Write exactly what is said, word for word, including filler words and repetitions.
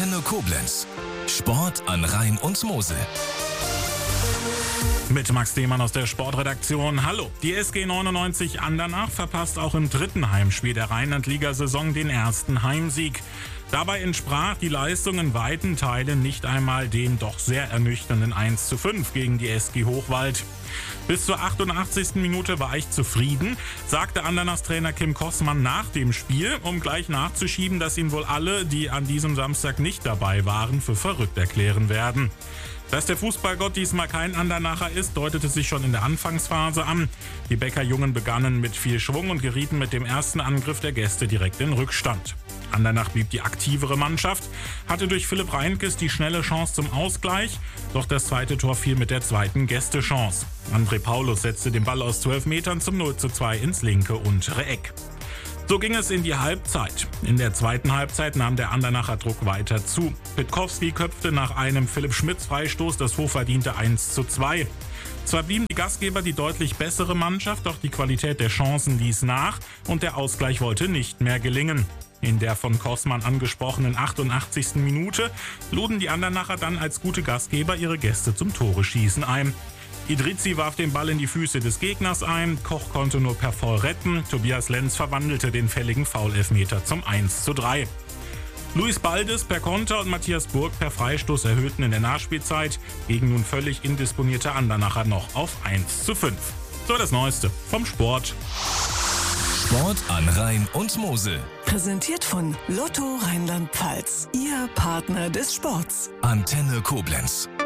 Antenne Koblenz. Sport an Rhein und Mosel. Mit Max Lehmann aus der Sportredaktion. Hallo. Die S G neunundneunzig Andernach verpasst auch im dritten Heimspiel der Rheinland-Liga-Saison den ersten Heimsieg. Dabei entsprach die Leistung in weiten Teilen nicht einmal dem doch sehr ernüchternden eins zu fünf gegen die S G Hochwald. Bis zur achtundachtzigsten Minute war ich zufrieden, sagte Andernachs Trainer Kim Kossmann nach dem Spiel, um gleich nachzuschieben, dass ihn wohl alle, die an diesem Samstag nicht dabei waren, für verrückt erklären werden. Dass der Fußballgott diesmal kein Andernacher ist, deutete sich schon in der Anfangsphase an. Die Bäckerjungen begannen mit viel Schwung und gerieten mit dem ersten Angriff der Gäste direkt in Rückstand. Andernach blieb die aktivere Mannschaft, hatte durch Philipp Reinkes die schnelle Chance zum Ausgleich, doch das zweite Tor fiel mit der zweiten Gästechance. André Paulus setzte den Ball aus zwölf Metern zum null zu zwei ins linke untere Eck. So ging es in die Halbzeit. In der zweiten Halbzeit nahm der Andernacher Druck weiter zu. Pitkowski köpfte nach einem Philipp Schmitz-Freistoß das hochverdiente eins zu zwei. Zwar blieben die Gastgeber die deutlich bessere Mannschaft, doch die Qualität der Chancen ließ nach und der Ausgleich wollte nicht mehr gelingen. In der von Kossmann angesprochenen achtundachtzigsten Minute luden die Andernacher dann als gute Gastgeber ihre Gäste zum Tore-Schießen ein. Idrizi warf den Ball in die Füße des Gegners ein, Koch konnte nur per Foul retten, Tobias Lenz verwandelte den fälligen Foul-Elfmeter zum eins zu drei. Luis Baldes per Konter und Matthias Burg per Freistoß erhöhten in der Nachspielzeit gegen nun völlig indisponierte Andernacher noch auf eins zu fünf. So das Neueste vom Sport. Sport an Rhein und Mosel. Präsentiert von Lotto Rheinland-Pfalz. Ihr Partner des Sports. Antenne Koblenz.